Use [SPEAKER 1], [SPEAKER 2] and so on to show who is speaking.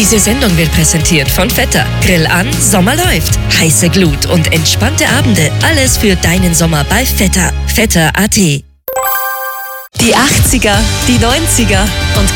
[SPEAKER 1] Diese Sendung wird präsentiert von Vetter. Grill an, Sommer läuft. Heiße Glut und entspannte Abende. Alles für deinen Sommer bei Vetter. Vetter.at. Die 80er, die 90er und